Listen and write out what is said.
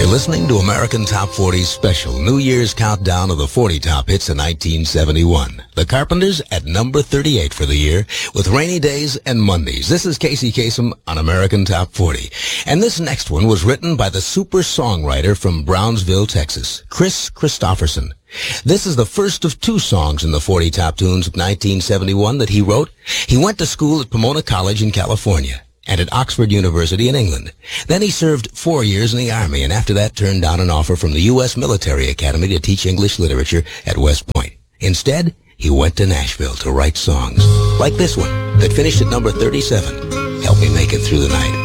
listening to American Top 40's special New Year's countdown of the 40 top hits of 1971. The Carpenters at number 38 for the year with Rainy Days and Mondays. This is Casey Kasem on American Top 40. And this next one was written by the super songwriter from Brownsville, Texas, Chris Christopherson. This is the first of two songs in the 40 top tunes of 1971 that he wrote. He went to school at Pomona College in California and at Oxford University in England. Then he served 4 years in the Army, and after that turned down an offer from the U.S. Military Academy to teach English literature at West Point. Instead, he went to Nashville to write songs like this one that finished at number 37, Help Me Make It Through the Night.